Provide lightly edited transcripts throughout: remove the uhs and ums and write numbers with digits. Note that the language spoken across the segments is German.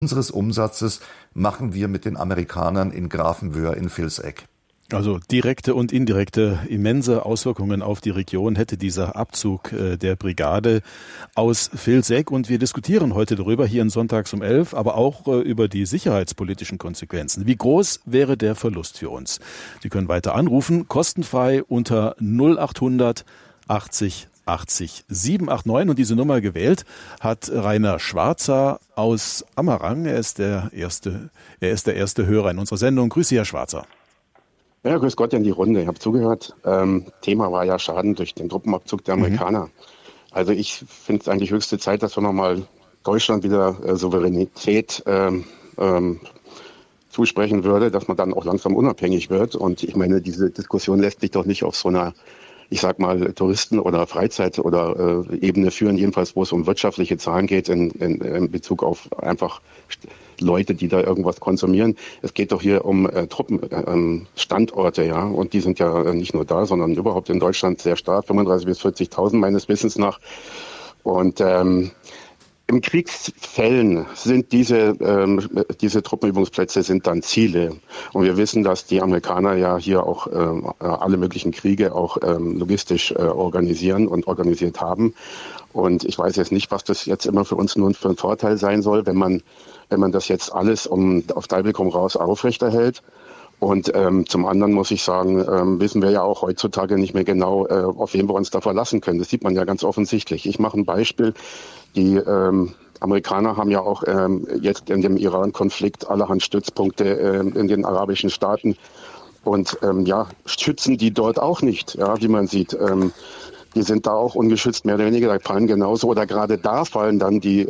unseres Umsatzes machen wir mit den Amerikanern in Grafenwöhr in Vilseck. Also direkte und indirekte immense Auswirkungen auf die Region hätte dieser Abzug der Brigade aus Vilseck. Und wir diskutieren heute darüber hier in Sonntags um 11, aber auch über die sicherheitspolitischen Konsequenzen. Wie groß wäre der Verlust für uns? Sie können weiter anrufen, kostenfrei unter 0800 80 80 789. Und diese Nummer gewählt hat Rainer Schwarzer aus Ammerang. Er ist der erste Hörer in unserer Sendung. Grüße Sie, Herr Schwarzer. Ja, grüß Gott in die Runde. Ich habe zugehört. Thema war ja Schaden durch den Truppenabzug der Amerikaner. Also ich finde es eigentlich höchste Zeit, dass wir nochmal Deutschland wieder Souveränität zusprechen würde, dass man dann auch langsam unabhängig wird. Und ich meine, diese Diskussion lässt sich doch nicht auf so einer, ich sag mal, Touristen- oder Freizeit- oder Ebene führen, jedenfalls wo es um wirtschaftliche Zahlen geht in Bezug auf einfach Leute, die da irgendwas konsumieren. Es geht doch hier um Truppenstandorte, ja, und die sind ja nicht nur da, sondern überhaupt in Deutschland sehr stark, 35.000 bis 40.000 meines Wissens nach. Und im Kriegsfällen sind diese Truppenübungsplätze sind dann Ziele. Und wir wissen, dass die Amerikaner ja hier auch alle möglichen Kriege auch logistisch organisieren und organisiert haben. Und ich weiß jetzt nicht, was das jetzt immer für uns nun für ein Vorteil sein soll, wenn man das jetzt alles auf Teufel komm raus aufrechterhält. Und zum anderen muss ich sagen, wissen wir ja auch heutzutage nicht mehr genau, auf wen wir uns da verlassen können. Das sieht man ja ganz offensichtlich. Ich mache ein Beispiel. Die Amerikaner haben ja auch jetzt in dem Iran-Konflikt allerhand Stützpunkte in den arabischen Staaten und schützen die dort auch nicht, ja, wie man sieht. Die sind da auch ungeschützt, mehr oder weniger, da fallen genauso, oder gerade da fallen dann die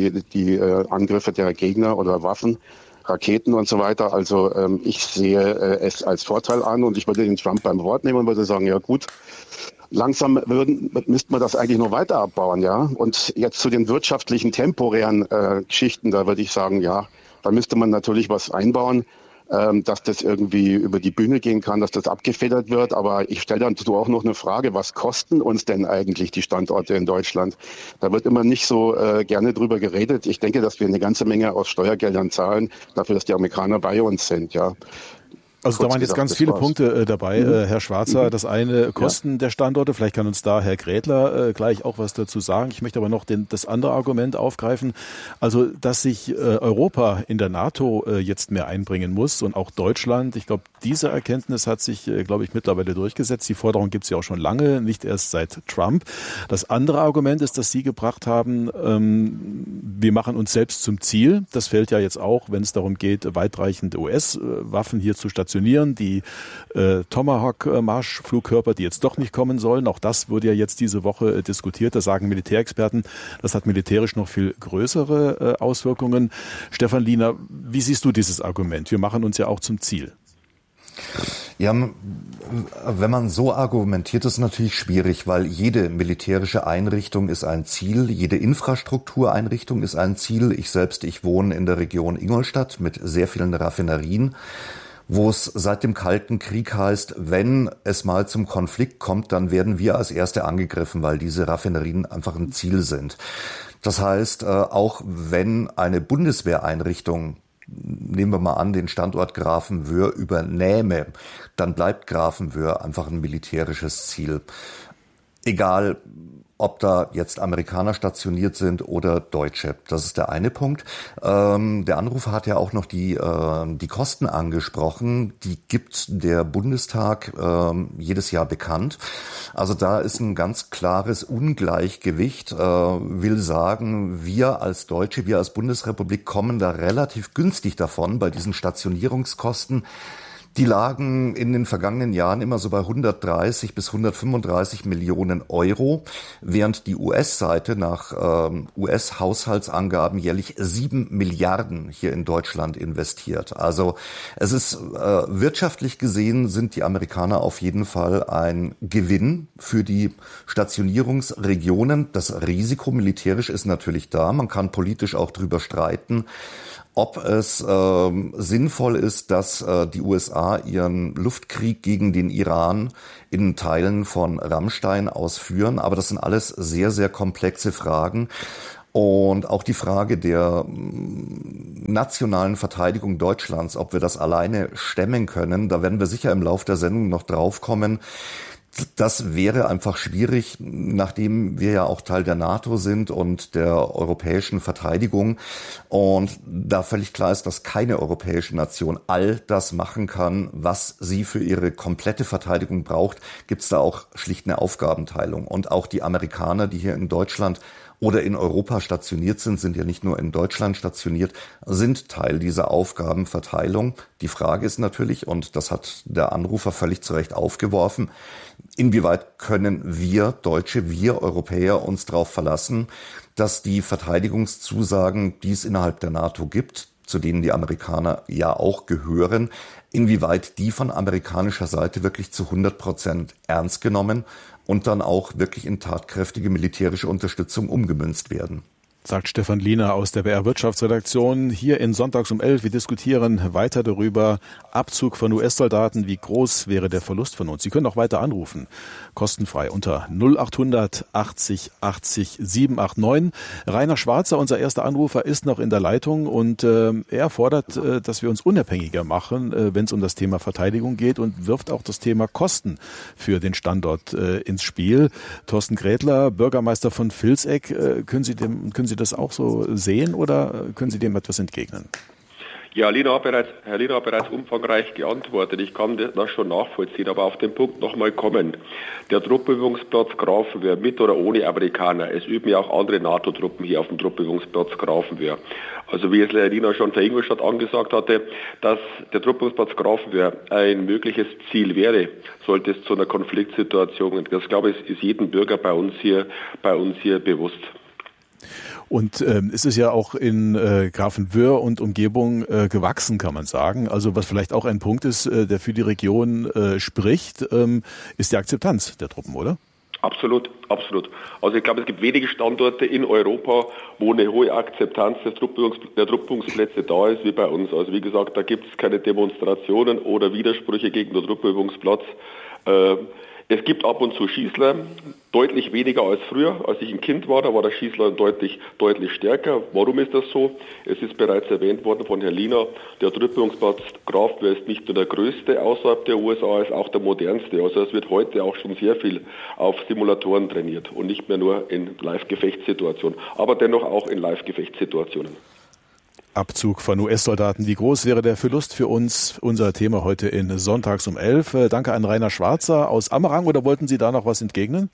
Angriffe der Gegner oder Waffen, Raketen und so weiter. Also ich sehe es als Vorteil an und ich würde den Trump beim Wort nehmen und würde sagen, ja gut, langsam müsste man das eigentlich noch weiter abbauen, ja. Und jetzt zu den wirtschaftlichen, temporären Geschichten, da würde ich sagen, ja, da müsste man natürlich was einbauen, dass das irgendwie über die Bühne gehen kann, dass das abgefedert wird. Aber ich stelle dann auch noch eine Frage, was kosten uns denn eigentlich die Standorte in Deutschland? Da wird immer nicht so gerne drüber geredet. Ich denke, dass wir eine ganze Menge aus Steuergeldern zahlen, dafür, dass die Amerikaner bei uns sind, ja. Also da waren jetzt ganz viele Punkte dabei, Herr Schwarzer. Das eine, Kosten der Standorte. Vielleicht kann uns da Herr Grädler gleich auch was dazu sagen. Ich möchte aber noch das andere Argument aufgreifen. Also, dass sich Europa in der NATO jetzt mehr einbringen muss und auch Deutschland. Ich glaube, diese Erkenntnis hat sich, glaube ich, mittlerweile durchgesetzt. Die Forderung gibt es ja auch schon lange, nicht erst seit Trump. Das andere Argument ist, dass Sie gebracht haben, wir machen uns selbst zum Ziel. Das fällt ja jetzt auch, wenn es darum geht, weitreichende US-Waffen hier zu stationieren. Die Tomahawk-Marschflugkörper, die jetzt doch nicht kommen sollen. Auch das wurde ja jetzt diese Woche diskutiert. Da sagen Militärexperten, das hat militärisch noch viel größere Auswirkungen. Stefan Liener, wie siehst du dieses Argument? Wir machen uns ja auch zum Ziel. Ja, wenn man so argumentiert, ist es natürlich schwierig, weil jede militärische Einrichtung ist ein Ziel, jede Infrastruktureinrichtung ist ein Ziel. Ich wohne in der Region Ingolstadt mit sehr vielen Raffinerien, wo es seit dem Kalten Krieg heißt, wenn es mal zum Konflikt kommt, dann werden wir als Erste angegriffen, weil diese Raffinerien einfach ein Ziel sind. Das heißt, auch wenn eine Bundeswehreinrichtung, nehmen wir mal an, den Standort Grafenwöhr übernähme, dann bleibt Grafenwöhr einfach ein militärisches Ziel. Egal, ob da jetzt Amerikaner stationiert sind oder Deutsche. Das ist der eine Punkt. Der Anrufer hat ja auch noch die Kosten angesprochen. Die gibt der Bundestag jedes Jahr bekannt. Also da ist ein ganz klares Ungleichgewicht. Will sagen, wir als Deutsche, wir als Bundesrepublik kommen da relativ günstig davon bei diesen Stationierungskosten. Die lagen in den vergangenen Jahren immer so bei 130 bis 135 Millionen Euro, während die US-Seite nach US-Haushaltsangaben jährlich 7 Milliarden hier in Deutschland investiert. Also es ist wirtschaftlich gesehen sind die Amerikaner auf jeden Fall ein Gewinn für die Stationierungsregionen. Das Risiko militärisch ist natürlich da. Man kann politisch auch drüber streiten, ob es sinnvoll ist, dass die USA ihren Luftkrieg gegen den Iran in Teilen von Rammstein ausführen. Aber das sind alles sehr, sehr komplexe Fragen. Und auch die Frage der nationalen Verteidigung Deutschlands, ob wir das alleine stemmen können, da werden wir sicher im Laufe der Sendung noch drauf kommen. Das wäre einfach schwierig, nachdem wir ja auch Teil der NATO sind und der europäischen Verteidigung. Und da völlig klar ist, dass keine europäische Nation all das machen kann, was sie für ihre komplette Verteidigung braucht, gibt es da auch schlicht eine Aufgabenteilung. Und auch die Amerikaner, die hier in Deutschland oder in Europa stationiert sind ja nicht nur in Deutschland stationiert, sind Teil dieser Aufgabenverteilung. Die Frage ist natürlich, und das hat der Anrufer völlig zu Recht aufgeworfen, inwieweit können wir Deutsche, wir Europäer uns darauf verlassen, dass die Verteidigungszusagen, die es innerhalb der NATO gibt, zu denen die Amerikaner ja auch gehören, inwieweit die von amerikanischer Seite wirklich zu 100% ernst genommen und dann auch wirklich in tatkräftige militärische Unterstützung umgemünzt werden. Sagt Stefan Liener aus der BR Wirtschaftsredaktion hier in Sonntags um 11. Wir diskutieren weiter darüber, Abzug von US-Soldaten, wie groß wäre der Verlust von uns. Sie können auch weiter anrufen, kostenfrei unter 0800 80 80 789. Rainer Schwarzer, unser erster Anrufer, ist noch in der Leitung und er fordert, dass wir uns unabhängiger machen, wenn es um das Thema Verteidigung geht und wirft auch das Thema Kosten für den Standort ins Spiel. Thorsten Grätler, Bürgermeister von Vilseck, können Sie das auch so sehen oder können Sie dem etwas entgegnen? Ja, Herr Liener hat bereits umfangreich geantwortet. Ich kann das schon nachvollziehen, aber auf den Punkt nochmal kommen. Der Truppübungsplatz Grafenwöhr mit oder ohne Amerikaner. Es üben ja auch andere NATO-Truppen hier auf dem Truppübungsplatz Grafenwöhr. Also wie es Herr Liener schon für Ingolstadt angesagt hatte, dass der Truppübungsplatz Grafenwöhr ein mögliches Ziel wäre, sollte es zu einer Konfliktsituation kommen. Das, glaube ich, ist jedem Bürger bei uns hier bewusst. Und es ist ja auch in Grafenwöhr und Umgebung gewachsen, kann man sagen. Also was vielleicht auch ein Punkt ist, der für die Region spricht, ist die Akzeptanz der Truppen, oder? Absolut. Also ich glaube, es gibt wenige Standorte in Europa, wo eine hohe Akzeptanz der Truppübungsplätze da ist wie bei uns. Also wie gesagt, da gibt es keine Demonstrationen oder Widersprüche gegen den Truppübungsplatz. Es gibt ab und zu Schießler, deutlich weniger als früher. Als ich ein Kind war, da war der Schießler deutlich stärker. Warum ist das so? Es ist bereits erwähnt worden von Herrn Liener, der Truppübungsplatz Grafenwöhr ist nicht nur der größte außerhalb der USA, ist auch der modernste. Also es wird heute auch schon sehr viel auf Simulatoren trainiert und nicht mehr nur in Live-Gefechtssituationen, aber dennoch auch in Live-Gefechtssituationen. Abzug von US-Soldaten. Wie groß wäre der Verlust für uns? Unser Thema heute in Sonntags um 11. Danke an Rainer Schwarzer aus Ammerang. Oder wollten Sie da noch was entgegnen?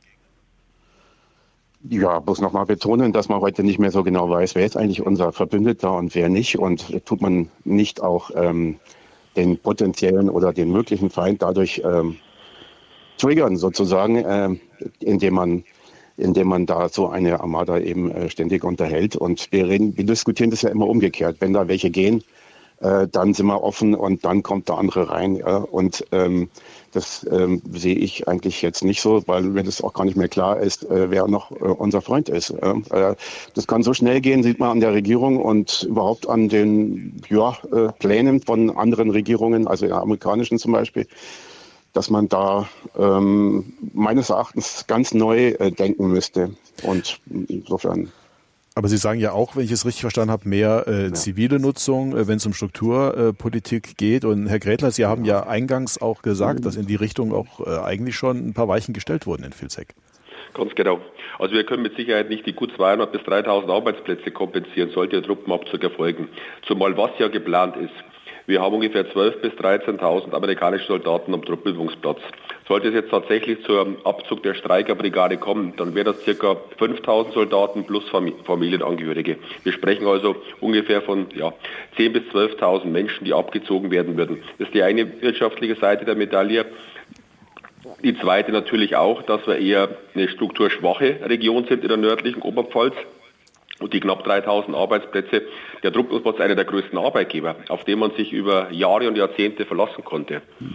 Ja, bloß nochmal betonen, dass man heute nicht mehr so genau weiß, wer ist eigentlich unser Verbündeter und wer nicht. Und tut man nicht auch den potenziellen oder den möglichen Feind dadurch triggern sozusagen, indem man da so eine Armada eben ständig unterhält. Und wir diskutieren das ja immer umgekehrt. Wenn da welche gehen, dann sind wir offen und dann kommt der andere rein. Ja? Und das sehe ich eigentlich jetzt nicht so, weil mir das auch gar nicht mehr klar ist, wer noch unser Freund ist. Das kann so schnell gehen, sieht man an der Regierung und überhaupt an den Plänen von anderen Regierungen, also der amerikanischen zum Beispiel, dass man da meines Erachtens ganz neu denken müsste. Und insofern. Aber Sie sagen ja auch, wenn ich es richtig verstanden habe, mehr zivile Nutzung, wenn es um Strukturpolitik geht. Und Herr Grätler, Sie haben ja eingangs auch gesagt, dass in die Richtung auch eigentlich schon ein paar Weichen gestellt wurden in Vilseck. Ganz genau. Also wir können mit Sicherheit nicht die gut 200 bis 3.000 Arbeitsplätze kompensieren, sollte der Truppenabzug erfolgen. Zumal was ja geplant ist. Wir haben ungefähr 12.000 bis 13.000 amerikanische Soldaten am Truppübungsplatz. Sollte es jetzt tatsächlich zum Abzug der Streikerbrigade kommen, dann wäre das ca. 5.000 Soldaten plus Familienangehörige. Wir sprechen also ungefähr von 10.000 bis 12.000 Menschen, die abgezogen werden würden. Das ist die eine wirtschaftliche Seite der Medaille. Die zweite natürlich auch, dass wir eher eine strukturschwache Region sind in der nördlichen Oberpfalz. Und die knapp 3.000 Arbeitsplätze, der Truppübungsplatz ist einer der größten Arbeitgeber, auf den man sich über Jahre und Jahrzehnte verlassen konnte.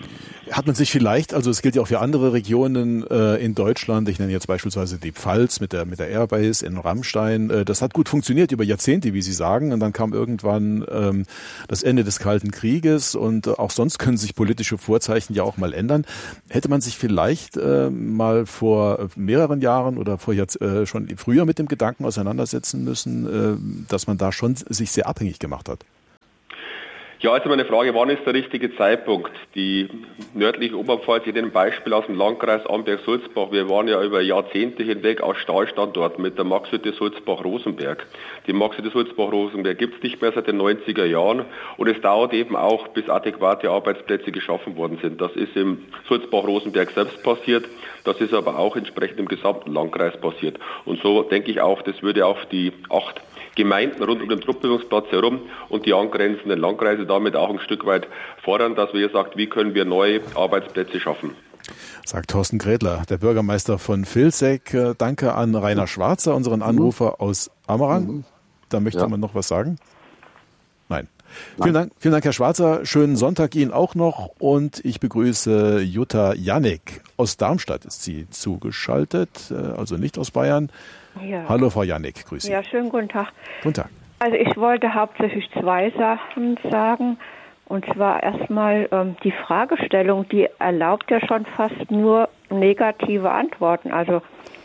Hat man sich vielleicht, also es gilt ja auch für andere Regionen in Deutschland, ich nenne jetzt beispielsweise die Pfalz mit der Airbase in Ramstein, das hat gut funktioniert über Jahrzehnte, wie Sie sagen, und dann kam irgendwann das Ende des Kalten Krieges und auch sonst können sich politische Vorzeichen ja auch mal ändern. Hätte man sich vielleicht mal vor mehreren Jahren oder schon früher mit dem Gedanken auseinandersetzen müssen, dass man da schon sich sehr abhängig gemacht hat? Ja, also meine Frage, wann ist der richtige Zeitpunkt? Die nördliche Oberpfalz, ich nehme ein Beispiel aus dem Landkreis Amberg-Sulzbach. Wir waren ja über Jahrzehnte hinweg als Stahlstandort mit der Maxhütte Sulzbach-Rosenberg. Die Maxhütte Sulzbach-Rosenberg gibt es nicht mehr seit den 90er Jahren und es dauert eben auch, bis adäquate Arbeitsplätze geschaffen worden sind. Das ist im Sulzbach-Rosenberg selbst passiert, das ist aber auch entsprechend im gesamten Landkreis passiert. Und so denke ich auch, das würde auch die 8 Gemeinden rund um den Truppübungsplatz herum und die angrenzenden Landkreise damit auch ein Stück weit fordern, dass wir sagt, wie können wir neue Arbeitsplätze schaffen. Sagt Thorsten Grädler, der Bürgermeister von Vilseck. Danke an Rainer Schwarzer, unseren Anrufer aus Amerang. Da möchte man noch was sagen? Nein. Vielen Dank, Herr Schwarzer. Schönen Sonntag Ihnen auch noch. Und ich begrüße Jutta Jannik. Aus Darmstadt ist sie zugeschaltet, also nicht aus Bayern. Ja. Hallo, Frau Jannik, grüße Sie. Ja, schönen guten Tag. Guten Tag. Also ich wollte hauptsächlich 2 Sachen sagen. Und zwar erstmal die Fragestellung, die erlaubt ja schon fast nur negative Antworten. Also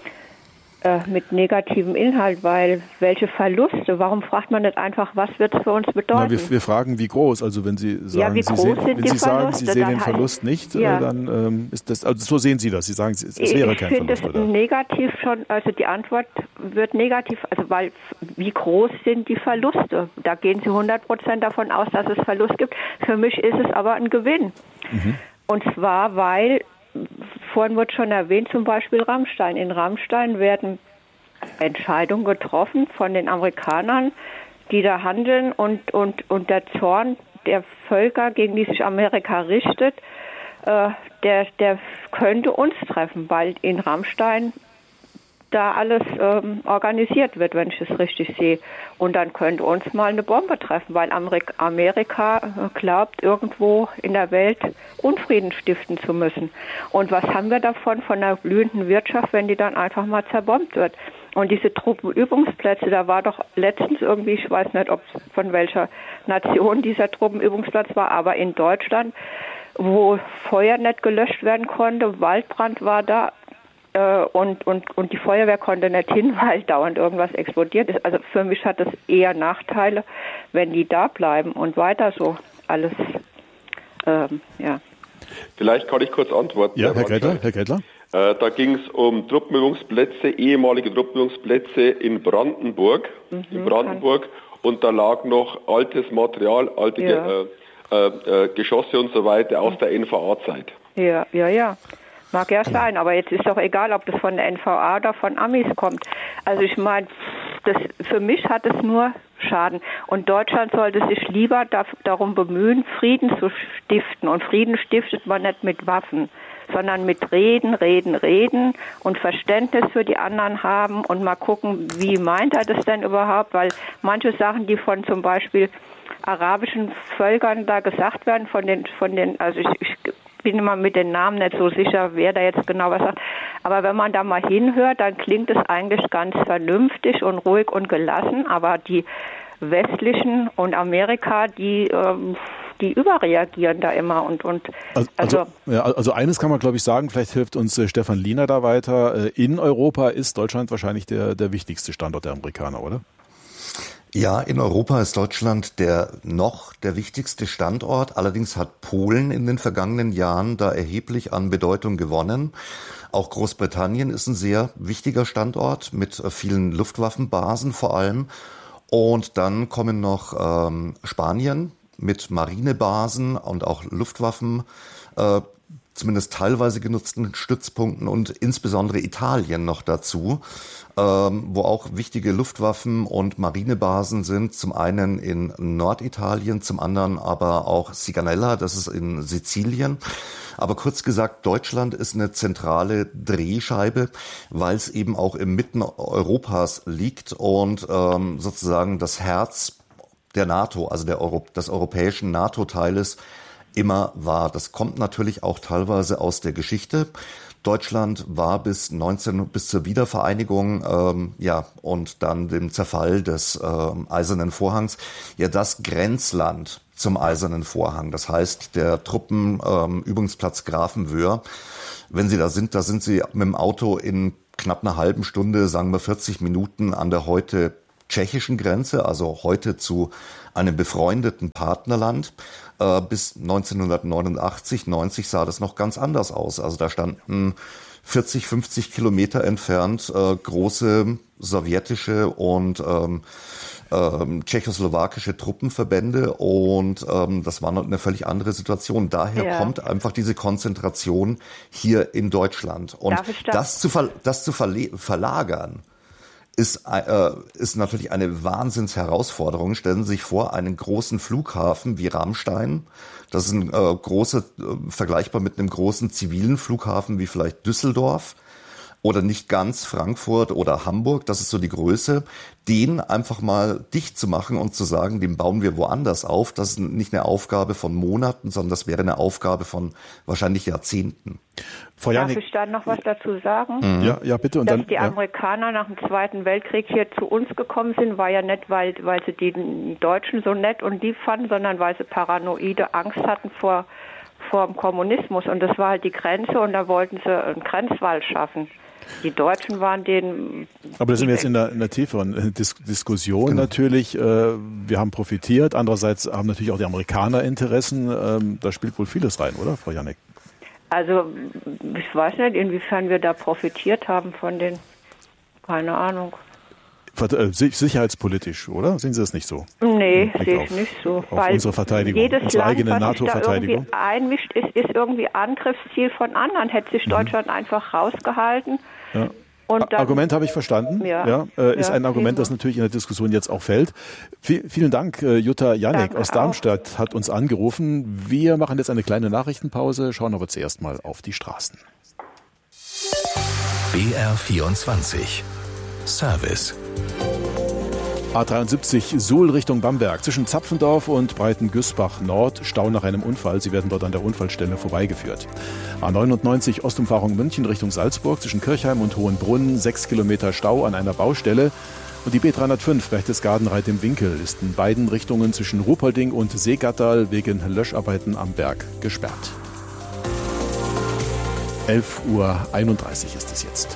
mit negativem Inhalt, weil welche Verluste, warum fragt man nicht einfach, was wird es für uns bedeuten? Na, wir fragen, wie groß, also wenn Sie sagen, Sie sehen den Verlust nicht, dann ist das, also so sehen Sie das, Sie sagen, es wäre kein Verlust, oder? Ich finde negativ schon, also die Antwort wird negativ, also weil, wie groß sind die Verluste? Da gehen Sie 100% davon aus, dass es Verlust gibt. Für mich ist es aber ein Gewinn. Und zwar, weil vorhin wurde schon erwähnt, zum Beispiel Ramstein. In Ramstein werden Entscheidungen getroffen von den Amerikanern, die da handeln und der Zorn der Völker, gegen die sich Amerika richtet, der könnte uns treffen, weil in Ramstein da alles organisiert wird, wenn ich es richtig sehe. Und dann könnte uns mal eine Bombe treffen, weil Amerika glaubt, irgendwo in der Welt Unfrieden stiften zu müssen. Und was haben wir davon von einer blühenden Wirtschaft, wenn die dann einfach mal zerbombt wird? Und diese Truppenübungsplätze, da war doch letztens irgendwie, ich weiß nicht, ob von welcher Nation dieser Truppenübungsplatz war, aber in Deutschland, wo Feuer nicht gelöscht werden konnte, Waldbrand war da, und die Feuerwehr konnte nicht hin, weil dauernd irgendwas explodiert ist. Also für mich hat es eher Nachteile, wenn die da bleiben und weiter so alles, Vielleicht kann ich kurz antworten. Ja, Herr Grädler. Da ging es um Truppenübungsplätze, ehemalige Truppenübungsplätze in Brandenburg. Und da lag noch altes Material, alte Geschosse und so weiter aus der NVA-Zeit. Ja. Mag ja sein, aber jetzt ist doch egal, ob das von der NVA oder von Amis kommt. Also ich meine, für mich hat es nur Schaden. Und Deutschland sollte sich lieber darum bemühen, Frieden zu stiften. Und Frieden stiftet man nicht mit Waffen, sondern mit Reden und Verständnis für die anderen haben und mal gucken, wie meint er das denn überhaupt? Weil manche Sachen, die von zum Beispiel arabischen Völkern da gesagt werden, von den, also ich bin immer mit den Namen nicht so sicher, wer da jetzt genau was sagt. Aber wenn man da mal hinhört, dann klingt es eigentlich ganz vernünftig und ruhig und gelassen. Aber die westlichen und Amerika, die überreagieren da immer Also eines kann man, glaube ich, sagen, vielleicht hilft uns Stefan Liener da weiter. In Europa ist Deutschland wahrscheinlich der wichtigste Standort der Amerikaner, oder? Ja, in Europa ist Deutschland der wichtigste Standort. Allerdings hat Polen in den vergangenen Jahren da erheblich an Bedeutung gewonnen. Auch Großbritannien ist ein sehr wichtiger Standort mit vielen Luftwaffenbasen vor allem. Und dann kommen noch Spanien mit Marinebasen und auch Luftwaffen, zumindest teilweise genutzten Stützpunkten und insbesondere Italien noch dazu, wo auch wichtige Luftwaffen und Marinebasen sind. Zum einen in Norditalien, zum anderen aber auch Sigonella, das ist in Sizilien. Aber kurz gesagt, Deutschland ist eine zentrale Drehscheibe, weil es eben auch im Mitten Europas liegt und sozusagen das Herz der NATO, also des europäischen NATO-Teiles, immer war. Das kommt natürlich auch teilweise aus der Geschichte. Deutschland war bis zur Wiedervereinigung und dann dem Zerfall des Eisernen Vorhangs das Grenzland zum Eisernen Vorhang. Das heißt, der Truppenübungsplatz Grafenwöhr, wenn Sie da sind Sie mit dem Auto in knapp einer halben Stunde, sagen wir 40 Minuten an der heute tschechischen Grenze, also heute zu einem befreundeten Partnerland. Bis 1989, 90 sah das noch ganz anders aus. Also da standen 40, 50 Kilometer entfernt große sowjetische und tschechoslowakische Truppenverbände und das war eine völlig andere Situation. Daher kommt einfach diese Konzentration hier in Deutschland. Und das zu verlagern, ist natürlich eine Wahnsinnsherausforderung. Stellen Sie sich vor, einen großen Flughafen wie Ramstein, das ist ein vergleichbar mit einem großen zivilen Flughafen wie vielleicht Düsseldorf oder nicht ganz Frankfurt oder Hamburg, das ist so die Größe, den einfach mal dicht zu machen und zu sagen, den bauen wir woanders auf, das ist nicht eine Aufgabe von Monaten, sondern das wäre eine Aufgabe von wahrscheinlich Jahrzehnten. Frau Janik, darf ich da noch was dazu sagen? Ja, bitte. Und dass die Amerikaner nach dem Zweiten Weltkrieg hier zu uns gekommen sind, war ja nicht, weil sie die Deutschen so nett und lieb fanden, sondern weil sie paranoide Angst hatten vor dem Kommunismus. Und das war halt die Grenze und da wollten sie einen Grenzwall schaffen. Die Deutschen waren denen... Aber da sind wir jetzt in einer tieferen Diskussion natürlich. Wir haben profitiert. Andererseits haben natürlich auch die Amerikaner Interessen. Da spielt wohl vieles rein, oder, Frau Janik? Also ich weiß nicht, inwiefern wir da profitiert haben von den... Keine Ahnung. Sicherheitspolitisch, oder? Sehen Sie das nicht so? Nee, sehe ich nicht so. Auf unsere Verteidigung, unsere eigene NATO-Verteidigung. Jedes Land, was sich da irgendwie einmischt, ist irgendwie Angriffsziel von anderen. Hätte sich Deutschland einfach rausgehalten. Ja. Und dann, Argument habe ich verstanden. Ist ein Argument, das natürlich in der Diskussion jetzt auch fällt. Vielen Dank, Jutta Janek aus Darmstadt hat uns angerufen. Wir machen jetzt eine kleine Nachrichtenpause, schauen aber zuerst mal auf die Straßen. BR24 Service. A73 Suhl Richtung Bamberg. Zwischen Zapfendorf und Breitengüßbach Nord Stau nach einem Unfall. Sie werden dort an der Unfallstelle vorbeigeführt. A99 Ostumfahrung München Richtung Salzburg. Zwischen Kirchheim und Hohenbrunn 6 Kilometer Stau an einer Baustelle. Und die B305 Berchtesgaden-Reit im Winkel ist in beiden Richtungen zwischen Ruhpolding und Seegatterl wegen Löscharbeiten am Berg gesperrt. 11:31 Uhr ist es jetzt.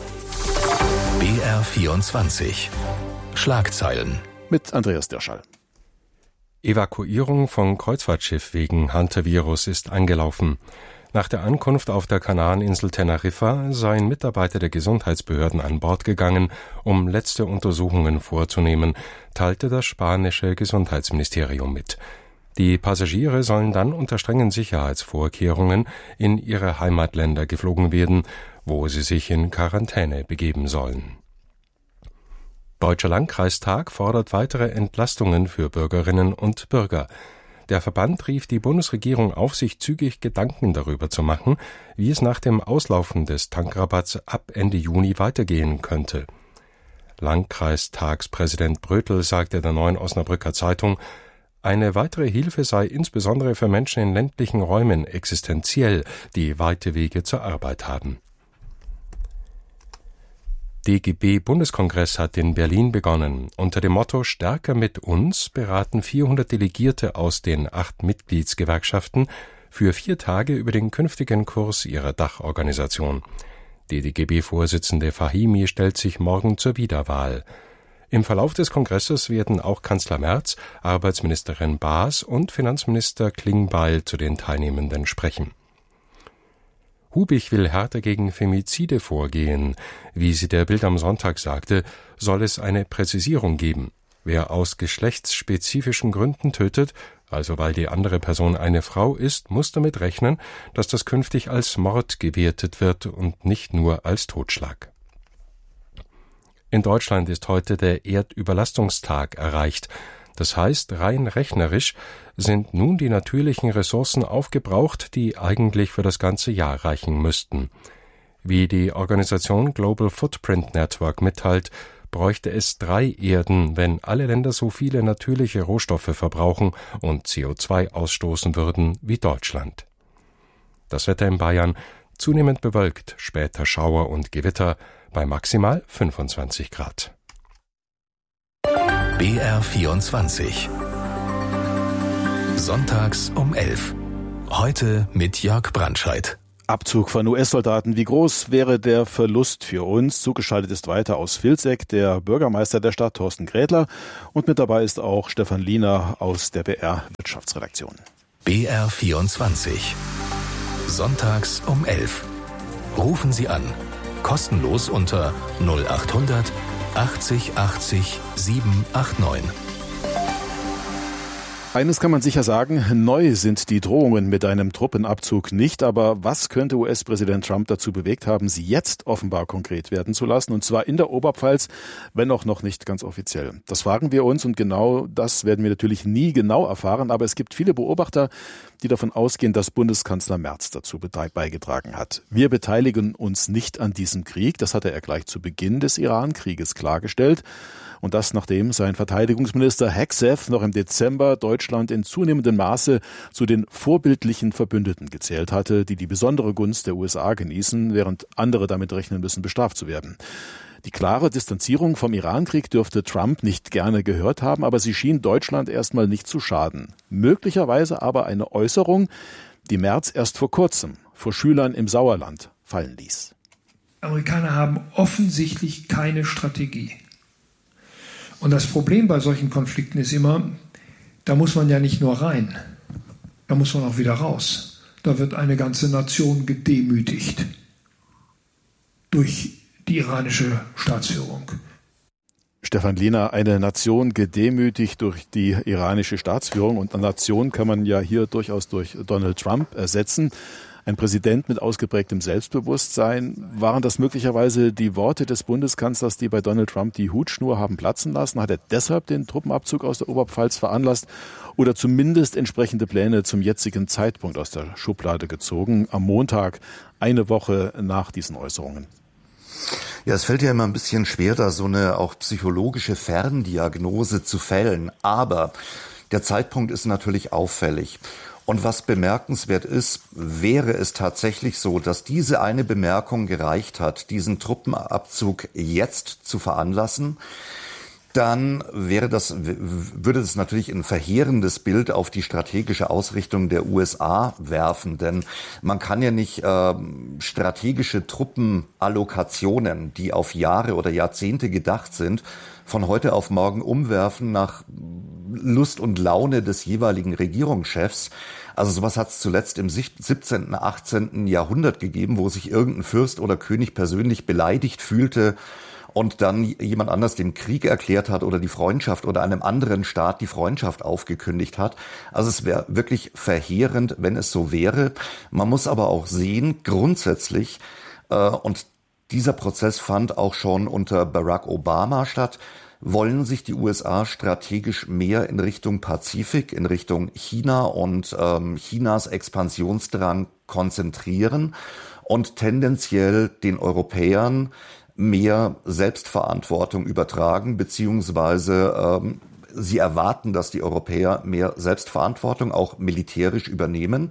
BR24 Schlagzeilen mit Andreas Dirschall. Evakuierung von Kreuzfahrtschiff wegen Hantavirus ist angelaufen. Nach der Ankunft auf der Kanareninsel Teneriffa seien Mitarbeiter der Gesundheitsbehörden an Bord gegangen, um letzte Untersuchungen vorzunehmen, teilte das spanische Gesundheitsministerium mit. Die Passagiere sollen dann unter strengen Sicherheitsvorkehrungen in ihre Heimatländer geflogen werden, wo sie sich in Quarantäne begeben sollen. Deutscher Landkreistag fordert weitere Entlastungen für Bürgerinnen und Bürger. Der Verband rief die Bundesregierung auf, sich zügig Gedanken darüber zu machen, wie es nach dem Auslaufen des Tankrabatts ab Ende Juni weitergehen könnte. Landkreistagspräsident Brötel sagte der Neuen Osnabrücker Zeitung, eine weitere Hilfe sei insbesondere für Menschen in ländlichen Räumen existenziell, die weite Wege zur Arbeit haben. DGB-Bundeskongress hat in Berlin begonnen. Unter dem Motto »Stärker mit uns« beraten 400 Delegierte aus den 8 Mitgliedsgewerkschaften für 4 Tage über den künftigen Kurs ihrer Dachorganisation. Die DGB-Vorsitzende Fahimi stellt sich morgen zur Wiederwahl. Im Verlauf des Kongresses werden auch Kanzler Merz, Arbeitsministerin Baas und Finanzminister Klingbeil zu den Teilnehmenden sprechen. Hubich will härter gegen Femizide vorgehen. Wie sie der Bild am Sonntag sagte, soll es eine Präzisierung geben. Wer aus geschlechtsspezifischen Gründen tötet, also weil die andere Person eine Frau ist, muss damit rechnen, dass das künftig als Mord gewertet wird und nicht nur als Totschlag. In Deutschland ist heute der Erdüberlastungstag erreicht. Das heißt, rein rechnerisch sind nun die natürlichen Ressourcen aufgebraucht, die eigentlich für das ganze Jahr reichen müssten. Wie die Organisation Global Footprint Network mitteilt, bräuchte es 3 Erden, wenn alle Länder so viele natürliche Rohstoffe verbrauchen und CO2 ausstoßen würden wie Deutschland. Das Wetter in Bayern: zunehmend bewölkt, später Schauer und Gewitter bei maximal 25 Grad. BR 24. Sonntags um 11. Heute mit Jörg Brandscheid. Abzug von US-Soldaten. Wie groß wäre der Verlust für uns? Zugeschaltet ist weiter aus Vilseck der Bürgermeister der Stadt, Thorsten Grätler. Und mit dabei ist auch Stefan Liener aus der BR Wirtschaftsredaktion. BR 24. Sonntags um 11. Rufen Sie an. Kostenlos unter 0800 80 80 789. Eines kann man sicher sagen, neu sind die Drohungen mit einem Truppenabzug nicht, aber was könnte US-Präsident Trump dazu bewegt haben, sie jetzt offenbar konkret werden zu lassen, und zwar in der Oberpfalz, wenn auch noch nicht ganz offiziell. Das fragen wir uns, und genau das werden wir natürlich nie genau erfahren, aber es gibt viele Beobachter, die davon ausgehen, dass Bundeskanzler Merz dazu beigetragen hat. Wir beteiligen uns nicht an diesem Krieg, das hatte er gleich zu Beginn des Iran-Krieges klargestellt. Und das, nachdem sein Verteidigungsminister Hegseth noch im Dezember Deutschland in zunehmendem Maße zu den vorbildlichen Verbündeten gezählt hatte, die die besondere Gunst der USA genießen, während andere damit rechnen müssen, bestraft zu werden. Die klare Distanzierung vom Iran-Krieg dürfte Trump nicht gerne gehört haben, aber sie schien Deutschland erstmal nicht zu schaden. Möglicherweise aber eine Äußerung, die Merz erst vor kurzem vor Schülern im Sauerland fallen ließ. Amerikaner haben offensichtlich keine Strategie. Und das Problem bei solchen Konflikten ist immer, da muss man ja nicht nur rein, da muss man auch wieder raus. Da wird eine ganze Nation gedemütigt durch die iranische Staatsführung. Stefan Liener, eine Nation gedemütigt durch die iranische Staatsführung, und eine Nation kann man ja hier durchaus durch Donald Trump ersetzen. Ein Präsident mit ausgeprägtem Selbstbewusstsein. Waren das möglicherweise die Worte des Bundeskanzlers, die bei Donald Trump die Hutschnur haben platzen lassen? Hat er deshalb den Truppenabzug aus der Oberpfalz veranlasst oder zumindest entsprechende Pläne zum jetzigen Zeitpunkt aus der Schublade gezogen, am Montag, eine Woche nach diesen Äußerungen? Ja, es fällt ja immer ein bisschen schwer, da so eine auch psychologische Ferndiagnose zu fällen. Aber der Zeitpunkt ist natürlich auffällig. Und was bemerkenswert ist, wäre es tatsächlich so, dass diese eine Bemerkung gereicht hat, diesen Truppenabzug jetzt zu veranlassen, dann würde das natürlich ein verheerendes Bild auf die strategische Ausrichtung der USA werfen. Denn man kann ja nicht strategische Truppenallokationen, die auf Jahre oder Jahrzehnte gedacht sind, von heute auf morgen umwerfen nach Lust und Laune des jeweiligen Regierungschefs. Also sowas hat es zuletzt im 17., 18. Jahrhundert gegeben, wo sich irgendein Fürst oder König persönlich beleidigt fühlte und dann jemand anders den Krieg erklärt hat oder die Freundschaft oder einem anderen Staat die Freundschaft aufgekündigt hat. Also es wäre wirklich verheerend, wenn es so wäre. Man muss aber auch sehen, grundsätzlich, und dieser Prozess fand auch schon unter Barack Obama statt, wollen sich die USA strategisch mehr in Richtung Pazifik, in Richtung China und Chinas Expansionsdrang konzentrieren und tendenziell den Europäern mehr Selbstverantwortung übertragen, beziehungsweise sie erwarten, dass die Europäer mehr Selbstverantwortung auch militärisch übernehmen.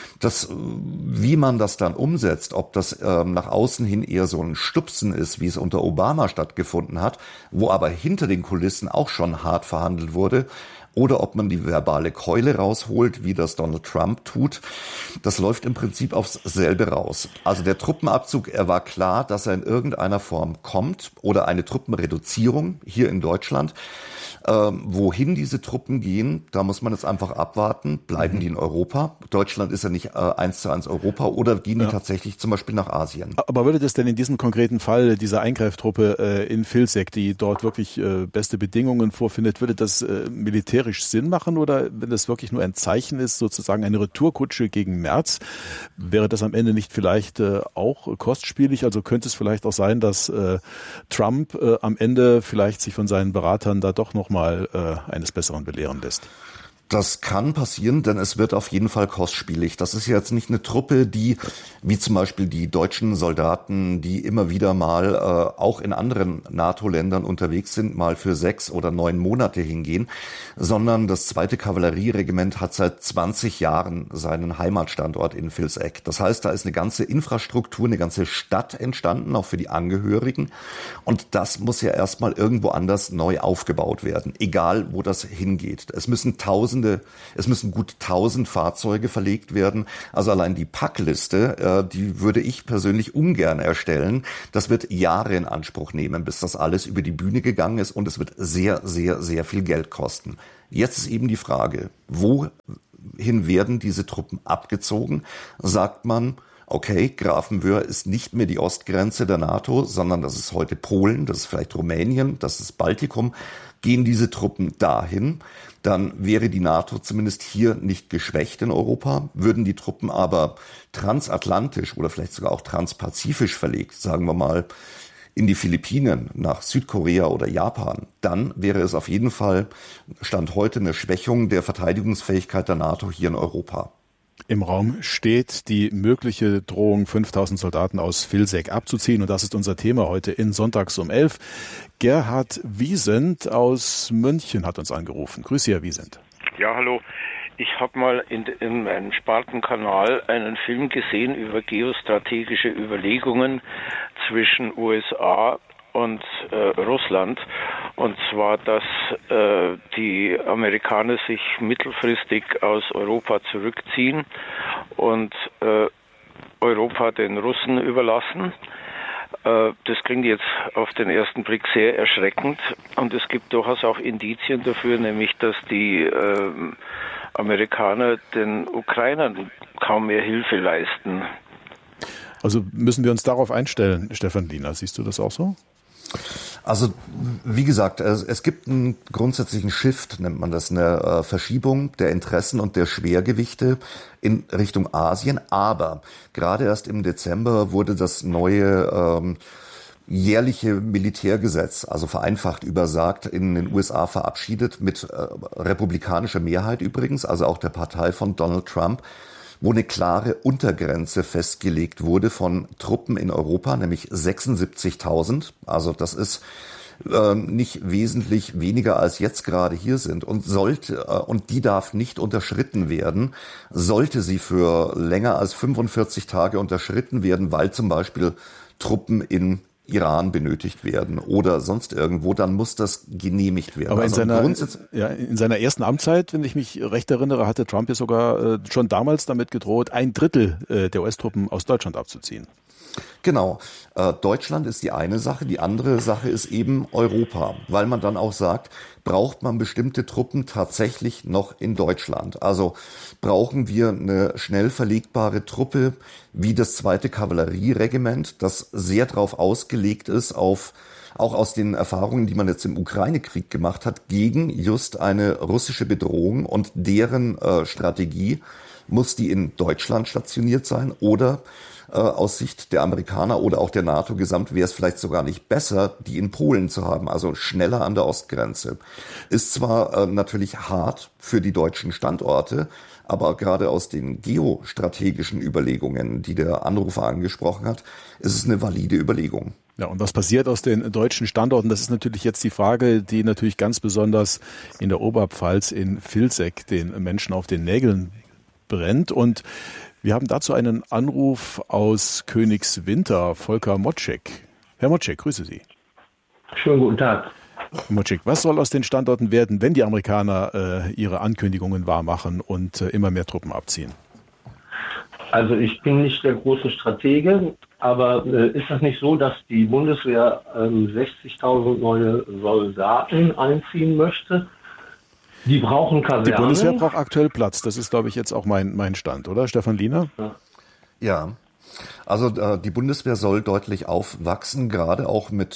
Wie man das dann umsetzt, ob das nach außen hin eher so ein Stupsen ist, wie es unter Obama stattgefunden hat, wo aber hinter den Kulissen auch schon hart verhandelt wurde, oder ob man die verbale Keule rausholt, wie das Donald Trump tut, das läuft im Prinzip aufs selbe raus. Also der Truppenabzug, er war klar, dass er in irgendeiner Form kommt, oder eine Truppenreduzierung hier in Deutschland. Wohin diese Truppen gehen, da muss man jetzt einfach abwarten. Bleiben die in Europa? Deutschland ist ja nicht 1:1 Europa, oder gehen die tatsächlich zum Beispiel nach Asien? Aber würde das denn in diesem konkreten Fall, dieser Eingreiftruppe in Vilseck, die dort wirklich beste Bedingungen vorfindet, würde das militärisch Sinn machen, oder wenn das wirklich nur ein Zeichen ist, sozusagen eine Retourkutsche gegen Merz, wäre das am Ende nicht vielleicht auch kostspielig? Also könnte es vielleicht auch sein, dass Trump am Ende vielleicht sich von seinen Beratern da doch noch mal eines Besseren belehren lässt? Das kann passieren, denn es wird auf jeden Fall kostspielig. Das ist jetzt nicht eine Truppe, die, wie zum Beispiel die deutschen Soldaten, die immer wieder mal auch in anderen NATO-Ländern unterwegs sind, mal für 6 oder 9 Monate hingehen, sondern das 2. Kavallerieregiment hat seit 20 Jahren seinen Heimatstandort in Vilseck. Das heißt, da ist eine ganze Infrastruktur, eine ganze Stadt entstanden, auch für die Angehörigen. Und das muss ja erstmal irgendwo anders neu aufgebaut werden, egal wo das hingeht. Es müssen gut 1000 Fahrzeuge verlegt werden. Also allein die Packliste, die würde ich persönlich ungern erstellen. Das wird Jahre in Anspruch nehmen, bis das alles über die Bühne gegangen ist, und es wird sehr, sehr, sehr viel Geld kosten. Jetzt ist eben die Frage, wohin werden diese Truppen abgezogen? Sagt man, okay, Grafenwöhr ist nicht mehr die Ostgrenze der NATO, sondern das ist heute Polen, das ist vielleicht Rumänien, das ist Baltikum. Gehen diese Truppen dahin, dann wäre die NATO zumindest hier nicht geschwächt in Europa. Würden die Truppen aber transatlantisch oder vielleicht sogar auch transpazifisch verlegt, sagen wir mal in die Philippinen, nach Südkorea oder Japan, dann wäre es auf jeden Fall Stand heute eine Schwächung der Verteidigungsfähigkeit der NATO hier in Europa. Im Raum steht die mögliche Drohung, 5000 Soldaten aus Vilseck abzuziehen. Und das ist unser Thema heute in Sonntags um 11. Gerhard Wiesent aus München hat uns angerufen. Grüß Sie, Herr Wiesent. Ja, hallo. Ich habe mal in einem Spartenkanal einen Film gesehen über geostrategische Überlegungen zwischen USA und Russland, und zwar, dass die Amerikaner sich mittelfristig aus Europa zurückziehen und Europa den Russen überlassen. Das klingt jetzt auf den ersten Blick sehr erschreckend, und es gibt durchaus auch Indizien dafür, nämlich dass die Amerikaner den Ukrainern kaum mehr Hilfe leisten. Also müssen wir uns darauf einstellen, Stefan Liener, siehst du das auch so? Also wie gesagt, es gibt einen grundsätzlichen Shift, nennt man das, eine Verschiebung der Interessen und der Schwergewichte in Richtung Asien. Aber gerade erst im Dezember wurde das neue jährliche Militärgesetz, also vereinfacht übersagt, in den USA verabschiedet, mit republikanischer Mehrheit übrigens, also auch der Partei von Donald Trump, wo eine klare Untergrenze festgelegt wurde von Truppen in Europa, nämlich 76.000. Also das ist nicht wesentlich weniger als jetzt gerade hier sind, und die darf nicht unterschritten werden. Sollte sie für länger als 45 Tage unterschritten werden, weil zum Beispiel Truppen in Iran benötigt werden oder sonst irgendwo, dann muss das genehmigt werden. Aber in seiner ersten Amtszeit, wenn ich mich recht erinnere, hatte Trump ja sogar schon damals damit gedroht, 1/3 der US-Truppen aus Deutschland abzuziehen. Genau. Deutschland ist die eine Sache. Die andere Sache ist eben Europa, weil man dann auch sagt, braucht man bestimmte Truppen tatsächlich noch in Deutschland? Also brauchen wir eine schnell verlegbare Truppe wie das 2. Kavallerieregiment, das sehr darauf ausgelegt ist, auch aus den Erfahrungen, die man jetzt im Ukraine-Krieg gemacht hat, gegen just eine russische Bedrohung und deren Strategie. Muss die in Deutschland stationiert sein, oder aus Sicht der Amerikaner oder auch der NATO gesamt wäre es vielleicht sogar nicht besser, die in Polen zu haben, also schneller an der Ostgrenze. Ist zwar natürlich hart für die deutschen Standorte, aber gerade aus den geostrategischen Überlegungen, die der Anrufer angesprochen hat, ist es eine valide Überlegung. Ja, und was passiert aus den deutschen Standorten? Das ist natürlich jetzt die Frage, die natürlich ganz besonders in der Oberpfalz in Vilseck den Menschen auf den Nägeln brennt. Und wir haben dazu einen Anruf aus Königswinter, Volker Motschek. Herr Motschek, grüße Sie. Schönen guten Tag. Herr Motschek, was soll aus den Standorten werden, wenn die Amerikaner ihre Ankündigungen wahrmachen und immer mehr Truppen abziehen? Also ich bin nicht der große Stratege, aber ist das nicht so, dass die Bundeswehr 60.000 neue Soldaten einziehen möchte? Die brauchen Kasernen. Die Bundeswehr braucht aktuell Platz. Das ist, glaube ich, jetzt auch mein Stand, oder? Stefan Liener? Ja, also die Bundeswehr soll deutlich aufwachsen, gerade auch mit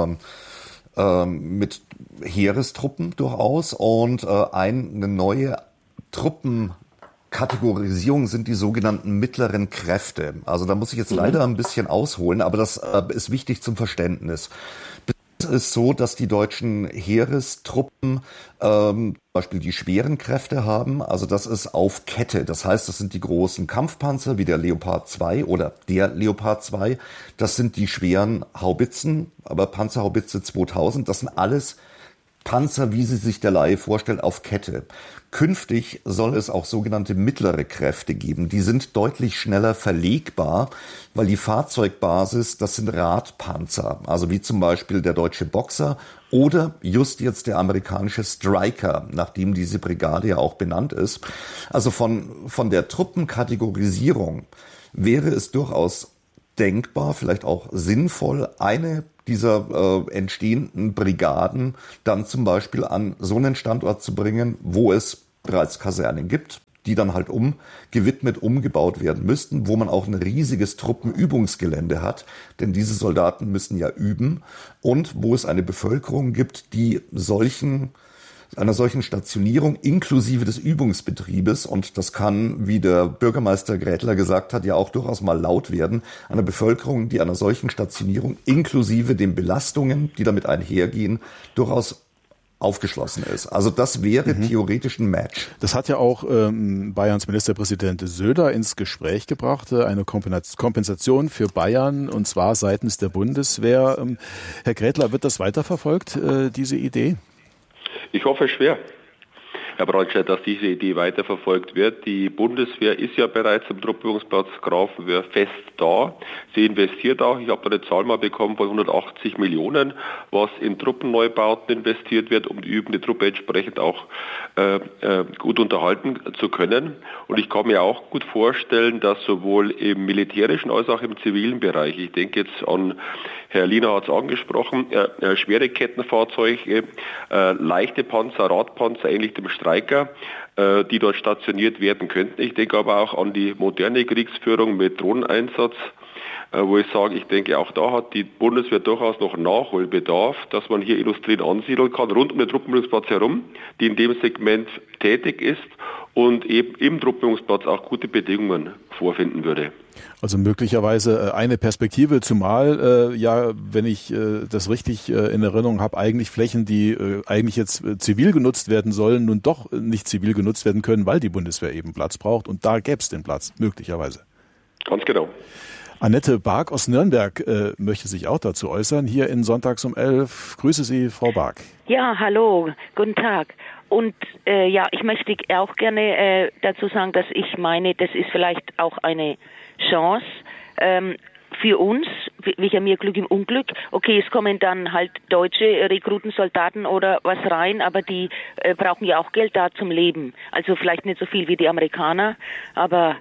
Heerestruppen durchaus. Und eine neue Truppenkategorisierung sind die sogenannten mittleren Kräfte. Also da muss ich jetzt leider ein bisschen ausholen, aber das ist wichtig zum Verständnis. Bis ist so, dass die deutschen Heerestruppen zum Beispiel die schweren Kräfte haben. Also das ist auf Kette. Das heißt, das sind die großen Kampfpanzer wie der Leopard 2 oder der Leopard 2. Das sind die schweren Haubitzen, aber Panzerhaubitze 2000. Das sind alles Panzer, wie sie sich der Laie vorstellt, auf Kette. Künftig soll es auch sogenannte mittlere Kräfte geben. Die sind deutlich schneller verlegbar, weil die Fahrzeugbasis, das sind Radpanzer, also wie zum Beispiel der deutsche Boxer oder just jetzt der amerikanische Stryker, nachdem diese Brigade ja auch benannt ist. Also von der Truppenkategorisierung wäre es durchaus denkbar, vielleicht auch sinnvoll, eine dieser entstehenden Brigaden dann zum Beispiel an so einen Standort zu bringen, wo es bereits Kasernen gibt, die dann halt umgebaut werden müssten, wo man auch ein riesiges Truppenübungsgelände hat, denn diese Soldaten müssen ja üben, und wo es eine Bevölkerung gibt, die einer solchen Stationierung inklusive des Übungsbetriebes, und das kann, wie der Bürgermeister Grätler gesagt hat, ja auch durchaus mal laut werden, einer Bevölkerung, die einer solchen Stationierung inklusive den Belastungen, die damit einhergehen, durchaus aufgeschlossen ist. Also das wäre theoretisch ein Match. Das hat ja auch Bayerns Ministerpräsident Söder ins Gespräch gebracht, eine Kompensation für Bayern, und zwar seitens der Bundeswehr. Herr Grätler, wird das weiterverfolgt, diese Idee? Ich hoffe schwer, Herr Brandstedt, dass diese Idee weiterverfolgt wird. Die Bundeswehr ist ja bereits am Truppenübungsplatz Grafenwöhr fest da. Sie investiert auch. Ich habe da eine Zahl mal bekommen von 180 Millionen, was in Truppenneubauten investiert wird, um die übende Truppe entsprechend auch gut unterhalten zu können. Und ich kann mir auch gut vorstellen, dass sowohl im militärischen als auch im zivilen Bereich, ich denke jetzt an, Herr Liener hat es angesprochen, schwere Kettenfahrzeuge, leichte Panzer, Radpanzer, ähnlich dem Stryker, die dort stationiert werden könnten. Ich denke aber auch an die moderne Kriegsführung mit Drohneneinsatz, wo ich sage, ich denke, auch da hat die Bundeswehr durchaus noch Nachholbedarf, dass man hier Industrien ansiedeln kann, rund um den Truppenübungsplatz herum, die in dem Segment tätig ist und eben im Truppenübungsplatz auch gute Bedingungen vorfinden würde. Also möglicherweise eine Perspektive, zumal wenn ich das richtig in Erinnerung habe, eigentlich Flächen, die eigentlich jetzt zivil genutzt werden sollen, nun doch nicht zivil genutzt werden können, weil die Bundeswehr eben Platz braucht, und da gäbe es den Platz, möglicherweise. Ganz genau. Annette Bark aus Nürnberg möchte sich auch dazu äußern, hier in Sonntags um 11. Grüße Sie, Frau Bark. Ja, hallo, guten Tag. Und ich möchte auch gerne dazu sagen, dass ich meine, das ist vielleicht auch eine Chance für uns, welcher mir Glück im Unglück. Okay, es kommen dann halt deutsche Rekrutensoldaten oder was rein, aber die brauchen ja auch Geld da zum Leben. Also vielleicht nicht so viel wie die Amerikaner, aber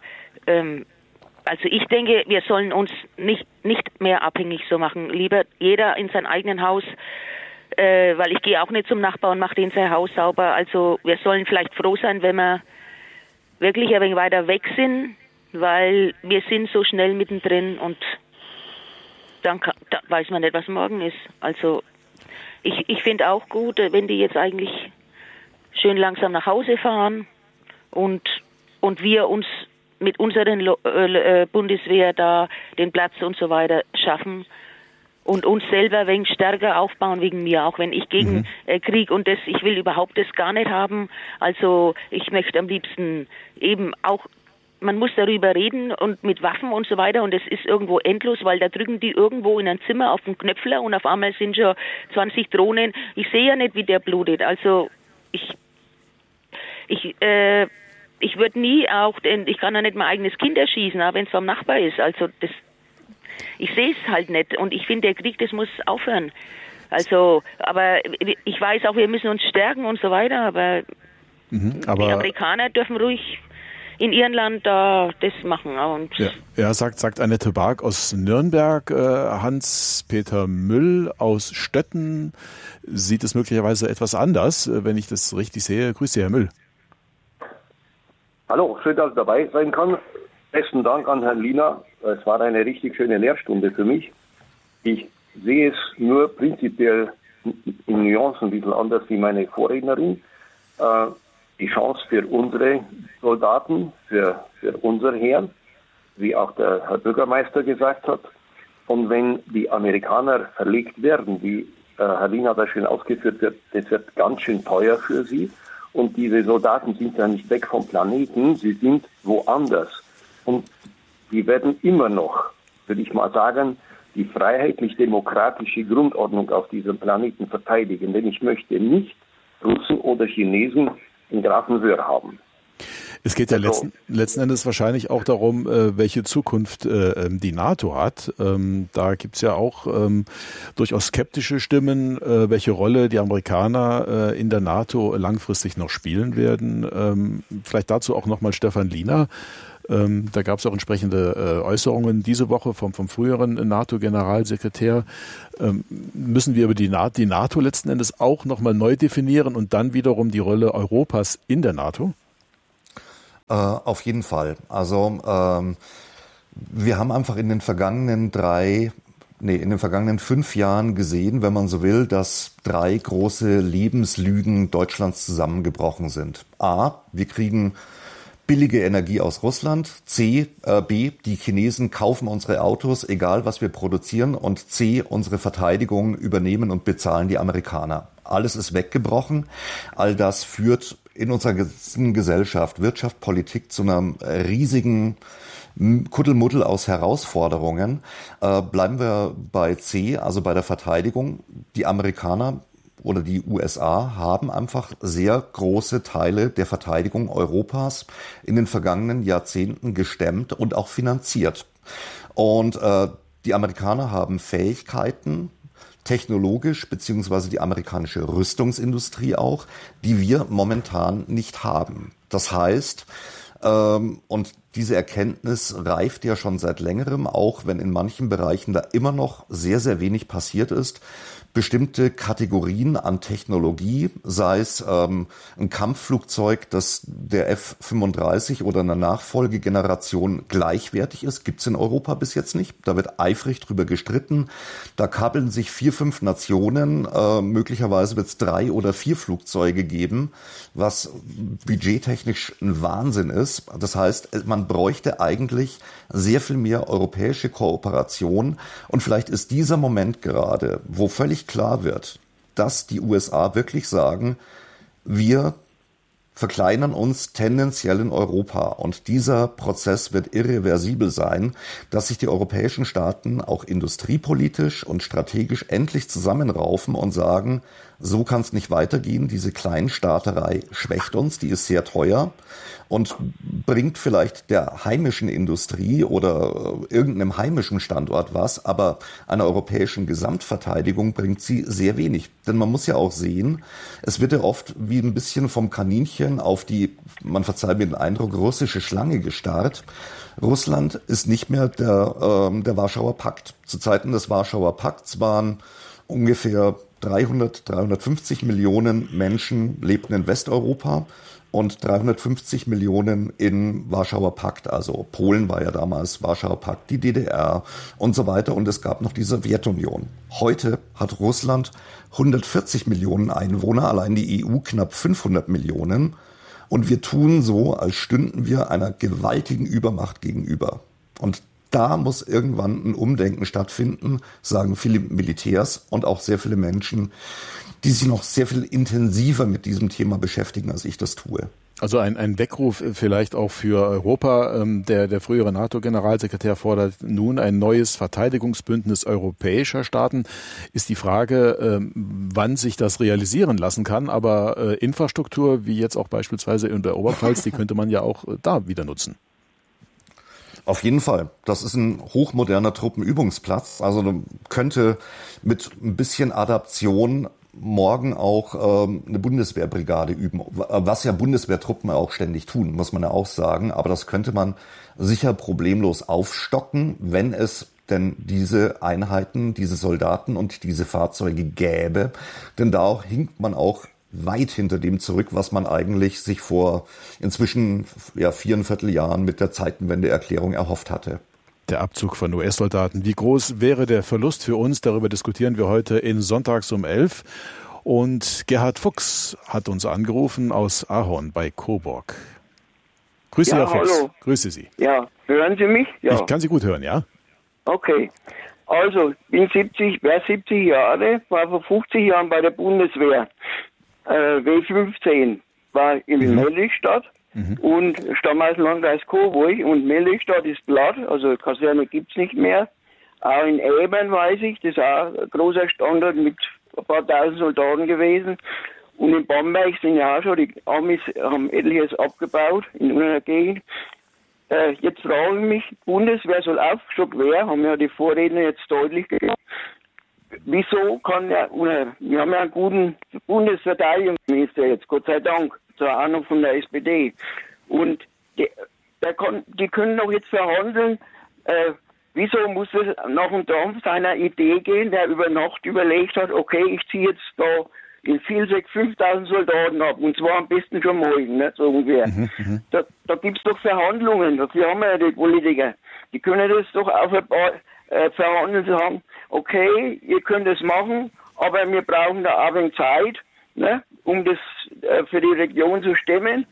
also ich denke, wir sollen uns nicht mehr abhängig so machen. Lieber jeder in sein eigenen Haus, weil ich gehe auch nicht zum Nachbarn und mache den sein Haus sauber. Also wir sollen vielleicht froh sein, wenn wir wirklich ein wenig weiter weg sind, weil wir sind so schnell mittendrin und dann da weiß man nicht, was morgen ist. Also ich finde auch gut, wenn die jetzt eigentlich schön langsam nach Hause fahren und wir uns mit unseren Bundeswehr da den Platz und so weiter schaffen und uns selber ein wenig stärker aufbauen wegen mir, auch wenn ich gegen Krieg und ich will überhaupt das gar nicht haben. Also ich möchte am liebsten eben auch, man muss darüber reden und mit Waffen und so weiter, und es ist irgendwo endlos, weil da drücken die irgendwo in ein Zimmer auf den Knöpfler und auf einmal sind schon 20 Drohnen. Ich sehe ja nicht, wie der blutet. Also ich würde nie auch, denn ich kann ja nicht mein eigenes Kind erschießen, auch wenn es vom Nachbar ist. Also ich sehe es halt nicht, und ich finde, der Krieg, das muss aufhören. Also, aber ich weiß auch, wir müssen uns stärken und so weiter, aber die Amerikaner dürfen ruhig in ihrem Land da das machen. Und sagt Annette Bark aus Nürnberg. Hans-Peter Müll aus Stötten sieht es möglicherweise etwas anders, wenn ich das richtig sehe. Grüße, Herr Müll. Hallo, schön, dass ich dabei sein kann. Besten Dank an Herrn Liener. Es war eine richtig schöne Lehrstunde für mich. Ich sehe es nur prinzipiell in Nuancen ein bisschen anders wie meine Vorrednerin. Die Chance für unsere Soldaten, für unser Heer, wie auch der Herr Bürgermeister gesagt hat. Und wenn die Amerikaner verlegt werden, wie Herr Lien hat das schön ausgeführt, das wird ganz schön teuer für sie. Und diese Soldaten sind ja nicht weg vom Planeten, sie sind woanders. Und die werden immer noch, würde ich mal sagen, die freiheitlich-demokratische Grundordnung auf diesem Planeten verteidigen. Denn ich möchte nicht Russen oder Chinesen in Grafenwöhr haben. Es geht ja letzten Endes wahrscheinlich auch darum, welche Zukunft die NATO hat. Da gibt's ja auch durchaus skeptische Stimmen, welche Rolle die Amerikaner in der NATO langfristig noch spielen werden. Vielleicht dazu auch nochmal Stefan Liener. Da gab es auch entsprechende Äußerungen diese Woche vom früheren NATO-Generalsekretär. Müssen wir über die NATO letzten Endes auch nochmal neu definieren und dann wiederum die Rolle Europas in der NATO? Auf jeden Fall. Also wir haben einfach in den vergangenen 5 Jahren gesehen, wenn man so will, dass 3 große Lebenslügen Deutschlands zusammengebrochen sind. A, wir kriegen billige Energie aus Russland. B, die Chinesen kaufen unsere Autos, egal was wir produzieren. Und C, unsere Verteidigung übernehmen und bezahlen die Amerikaner. Alles ist weggebrochen. All das führt in unserer Gesellschaft, Wirtschaft, Politik zu einer riesigen Kuddelmuddel aus Herausforderungen. Bleiben wir bei C, also bei der Verteidigung. Die Amerikaner oder die USA haben einfach sehr große Teile der Verteidigung Europas in den vergangenen Jahrzehnten gestemmt und auch finanziert. Und die Amerikaner haben Fähigkeiten, technologisch, beziehungsweise die amerikanische Rüstungsindustrie auch, die wir momentan nicht haben. Das heißt, und diese Erkenntnis reift ja schon seit längerem, auch wenn in manchen Bereichen da immer noch sehr, sehr wenig passiert ist, bestimmte Kategorien an Technologie, sei es ein Kampfflugzeug, das der F-35 oder einer Nachfolgegeneration gleichwertig ist, gibt's in Europa bis jetzt nicht. Da wird eifrig drüber gestritten. Da kabbeln sich 4, 5 Nationen. Möglicherweise wird's 3 oder 4 Flugzeuge geben, was budgettechnisch ein Wahnsinn ist. Das heißt, man bräuchte eigentlich sehr viel mehr europäische Kooperation. Und vielleicht ist dieser Moment gerade, wo völlig klar wird, dass die USA wirklich sagen, wir verkleinern uns tendenziell in Europa. Und dieser Prozess wird irreversibel sein, dass sich die europäischen Staaten auch industriepolitisch und strategisch endlich zusammenraufen und sagen, so kann es nicht weitergehen. Diese Kleinstaaterei schwächt uns, die ist sehr teuer und bringt vielleicht der heimischen Industrie oder irgendeinem heimischen Standort was, aber einer europäischen Gesamtverteidigung bringt sie sehr wenig. Denn man muss ja auch sehen, es wird ja oft wie ein bisschen vom Kaninchen auf die, man verzeiht mir den Eindruck, russische Schlange gestarrt. Russland ist nicht mehr der Warschauer Pakt. Zu Zeiten des Warschauer Pakts waren ungefähr 350 Millionen Menschen lebten in Westeuropa und 350 Millionen in Warschauer Pakt. Also Polen war ja damals Warschauer Pakt, die DDR und so weiter. Und es gab noch die Sowjetunion. Heute hat Russland 140 Millionen Einwohner, allein die EU knapp 500 Millionen. Und wir tun so, als stünden wir einer gewaltigen Übermacht gegenüber. Und da muss irgendwann ein Umdenken stattfinden, sagen viele Militärs und auch sehr viele Menschen, die sich noch sehr viel intensiver mit diesem Thema beschäftigen, als ich das tue. Also ein Weckruf vielleicht auch für Europa. Der frühere NATO-Generalsekretär fordert nun ein neues Verteidigungsbündnis europäischer Staaten. Ist die Frage, wann sich das realisieren lassen kann. Aber Infrastruktur, wie jetzt auch beispielsweise in der Oberpfalz, die könnte man ja auch da wieder nutzen. Auf jeden Fall. Das ist ein hochmoderner Truppenübungsplatz. Also könnte mit ein bisschen Adaption morgen auch eine Bundeswehrbrigade üben, was ja Bundeswehrtruppen auch ständig tun, muss man ja auch sagen. Aber das könnte man sicher problemlos aufstocken, wenn es denn diese Einheiten, diese Soldaten und diese Fahrzeuge gäbe. Denn da hinkt man auch weit hinter dem zurück, was man eigentlich sich vor inzwischen 4,25 Jahren mit der Zeitenwende-Erklärung erhofft hatte. Der Abzug von US-Soldaten. Wie groß wäre der Verlust für uns? Darüber diskutieren wir heute in Sonntags um 11. Und Gerhard Fuchs hat uns angerufen aus Ahorn bei Coburg. Grüße Sie, Herr Fuchs. Hallo. Grüße Sie. Ja, hören Sie mich? Ja. Ich kann Sie gut hören, ja? Okay. Also, bin 70 Jahre, war vor 50 Jahren bei der Bundeswehr. W15 war in Mellichstadt und stamme aus dem Landkreis Coburg und Mellichstadt ist platt, also Kaserne gibt's nicht mehr. Auch in Ebern weiß ich, das ist auch ein großer Standort mit ein paar tausend Soldaten gewesen. Und in Bamberg sind ja auch schon, die Amis haben etliches abgebaut in einer Gegend. Jetzt frage ich mich, Bundeswehr soll aufgestockt werden, haben ja die Vorredner jetzt deutlich gesagt. Wieso kann wir haben ja einen guten Bundesverteidigungsminister jetzt, Gott sei Dank, zur Ahnung von der SPD. Und die können doch jetzt verhandeln, wieso muss es nach dem Trump seiner Idee gehen, der über Nacht überlegt hat, okay, ich ziehe jetzt da in Vilseck 5000 Soldaten ab, und zwar am besten schon morgen, ne, so ungefähr. Da gibt's doch Verhandlungen, dafür haben wir ja die Politiker. Die können das doch auf ein paar verhandeln, sagen, okay, ihr könnt es machen, aber wir brauchen da auch wenig Zeit, ne, um das für die Region zu stemmen.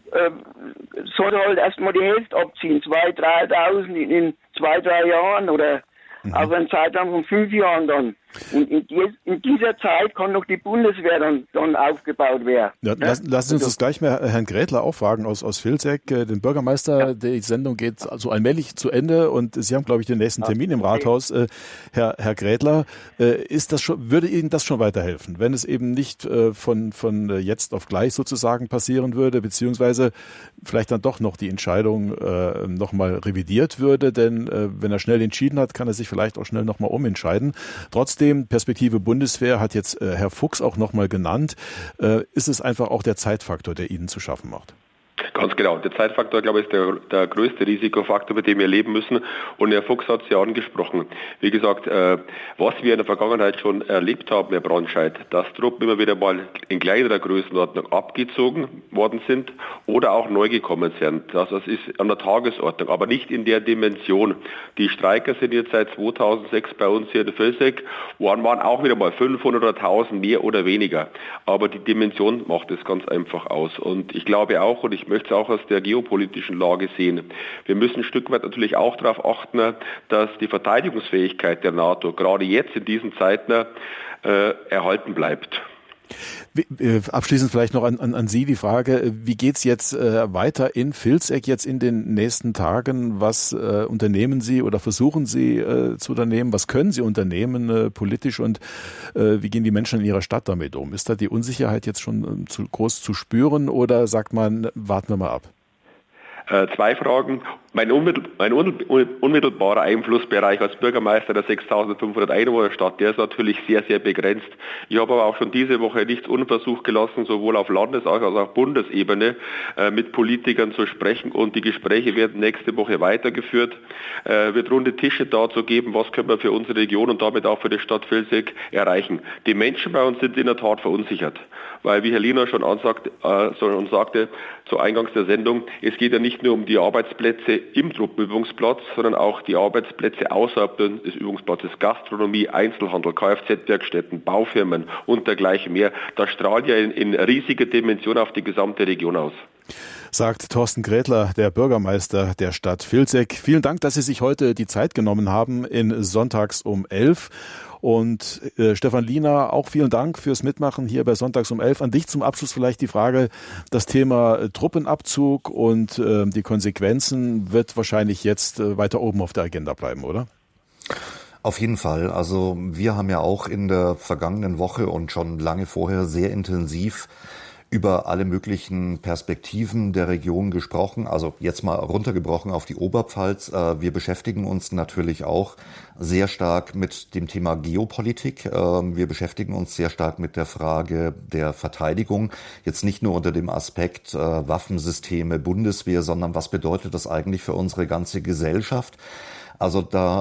Soll halt erstmal die Hälfte abziehen, 2.000, 3.000 in 2-3 Jahren oder auf einen Zeitraum von 5 Jahren dann. Und in dieser Zeit kann noch die Bundeswehr dann aufgebaut werden. Ja, lassen Sie uns das gleich mal Herrn Grätler auch fragen aus Vilseck, den Bürgermeister. Ja. Die Sendung geht also allmählich zu Ende und Sie haben, glaube ich, den nächsten Termin im Rathaus. Herr Grätler, würde Ihnen das schon weiterhelfen, wenn es eben nicht von jetzt auf gleich sozusagen passieren würde, beziehungsweise vielleicht dann doch noch die Entscheidung nochmal revidiert würde, denn wenn er schnell entschieden hat, kann er sich vielleicht auch schnell nochmal umentscheiden. Trotzdem, Perspektive Bundeswehr hat jetzt Herr Fuchs auch nochmal genannt. Ist es einfach auch der Zeitfaktor, der Ihnen zu schaffen macht? Ganz genau. Der Zeitfaktor, glaube ich, ist der größte Risikofaktor, mit dem wir leben müssen. Und Herr Fuchs hat es ja angesprochen. Wie gesagt, was wir in der Vergangenheit schon erlebt haben, Herr Brandscheid, dass Truppen immer wieder mal in kleinerer Größenordnung abgezogen worden sind oder auch neu gekommen sind. Das ist an der Tagesordnung, aber nicht in der Dimension. Die Streiker sind jetzt seit 2006 bei uns hier in Vilseck, waren auch wieder mal 500 oder 1000 mehr oder weniger. Aber die Dimension macht es ganz einfach aus. Und ich glaube auch, und ich möchte es auch aus der geopolitischen Lage sehen. Wir müssen ein Stück weit natürlich auch darauf achten, dass die Verteidigungsfähigkeit der NATO gerade jetzt in diesen Zeiten erhalten bleibt. Abschließend vielleicht noch an Sie die Frage, wie geht's jetzt weiter in Vilseck jetzt in den nächsten Tagen? Was unternehmen Sie oder versuchen Sie zu unternehmen? Was können Sie unternehmen politisch und wie gehen die Menschen in Ihrer Stadt damit um? Ist da die Unsicherheit jetzt schon zu groß zu spüren oder sagt man, warten wir mal ab? 2 Fragen. Mein unmittelbarer Einflussbereich als Bürgermeister der 6.500 Einwohnerstadt, der ist natürlich sehr, sehr begrenzt. Ich habe aber auch schon diese Woche nichts unversucht gelassen, sowohl auf Landes- als auch auf Bundesebene mit Politikern zu sprechen, und die Gespräche werden nächste Woche weitergeführt. Wird runde Tische dazu geben, was können wir für unsere Region und damit auch für die Stadt Vilseck erreichen. Die Menschen bei uns sind in der Tat verunsichert, weil, wie Herr Lina schon sagte, zu Eingangs der Sendung, es geht ja nicht nur um die Arbeitsplätze im Truppenübungsplatz, sondern auch die Arbeitsplätze außerhalb des Übungsplatzes, Gastronomie, Einzelhandel, Kfz-Werkstätten, Baufirmen und dergleichen mehr. Das strahlt ja in riesiger Dimension auf die gesamte Region aus. Sagt Thorsten Grätler, der Bürgermeister der Stadt Vilseck. Vielen Dank, dass Sie sich heute die Zeit genommen haben in Sonntags um 11. Und Stefan Lina, auch vielen Dank fürs Mitmachen hier bei Sonntags um 11. An dich zum Abschluss vielleicht die Frage, das Thema Truppenabzug und die Konsequenzen wird wahrscheinlich jetzt weiter oben auf der Agenda bleiben, oder? Auf jeden Fall. Also wir haben ja auch in der vergangenen Woche und schon lange vorher sehr intensiv über alle möglichen Perspektiven der Region gesprochen, also jetzt mal runtergebrochen auf die Oberpfalz. Wir beschäftigen uns natürlich auch sehr stark mit dem Thema Geopolitik. Wir beschäftigen uns sehr stark mit der Frage der Verteidigung. Jetzt nicht nur unter dem Aspekt Waffensysteme, Bundeswehr, sondern was bedeutet das eigentlich für unsere ganze Gesellschaft? Also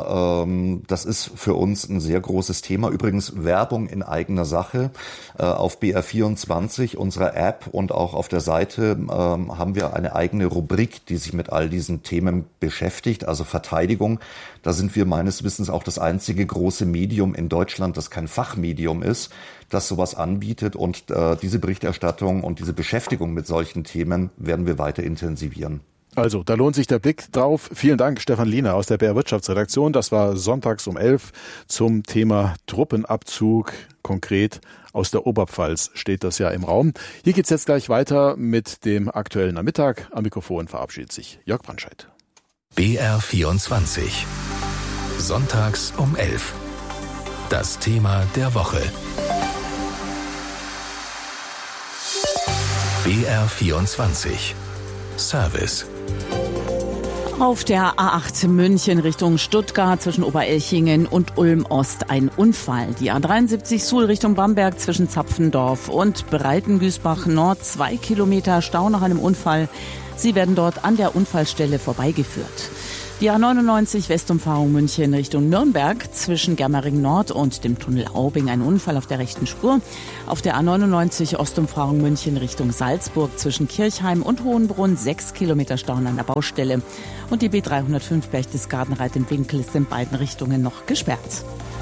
das ist für uns ein sehr großes Thema. Übrigens Werbung in eigener Sache. Auf BR24, unserer App und auch auf der Seite haben wir eine eigene Rubrik, die sich mit all diesen Themen beschäftigt. Also Verteidigung. Da sind wir meines Wissens auch das einzige große Medium in Deutschland, das kein Fachmedium ist, das sowas anbietet. Und diese Berichterstattung und diese Beschäftigung mit solchen Themen werden wir weiter intensivieren. Also, da lohnt sich der Blick drauf. Vielen Dank, Stefan Liener aus der BR Wirtschaftsredaktion. Das war sonntags um 11 zum Thema Truppenabzug. Konkret aus der Oberpfalz steht das ja im Raum. Hier geht's jetzt gleich weiter mit dem Aktuellen am Mittag. Am Mikrofon verabschiedet sich Jörg Brandscheid. BR24. Sonntags um 11. Das Thema der Woche. BR24. Service. Auf der A8 München Richtung Stuttgart zwischen Oberelchingen und Ulm-Ost ein Unfall. Die A73 Suhl Richtung Bamberg zwischen Zapfendorf und Breitengüßbach Nord 2 Kilometer Stau nach einem Unfall. Sie werden dort an der Unfallstelle vorbeigeführt. Die A99 Westumfahrung München Richtung Nürnberg zwischen Germering Nord und dem Tunnel Aubing ein Unfall auf der rechten Spur. Auf der A99 Ostumfahrung München Richtung Salzburg zwischen Kirchheim und Hohenbrunn 6 Kilometer Stau an der Baustelle. Und die B305 Berchtesgaden-Reit im Winkel ist in beiden Richtungen noch gesperrt.